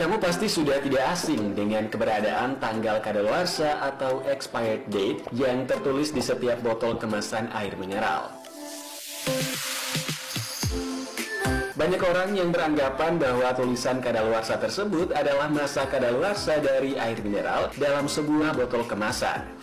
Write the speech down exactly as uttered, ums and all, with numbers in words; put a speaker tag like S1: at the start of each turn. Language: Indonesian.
S1: Kamu pasti sudah tidak asing dengan keberadaan tanggal kadaluarsa atau expired date yang tertulis di setiap botol kemasan air mineral. Banyak orang yang beranggapan bahwa tulisan kadaluarsa tersebut adalah masa kadaluarsa dari air mineral dalam sebuah botol kemasan.